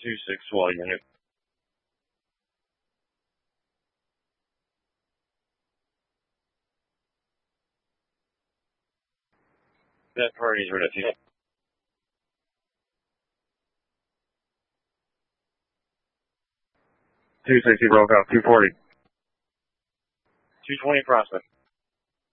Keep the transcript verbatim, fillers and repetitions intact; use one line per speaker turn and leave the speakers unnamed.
two six swell unit. That party's ready to two sixty broke out, two forty. two twenty prospect.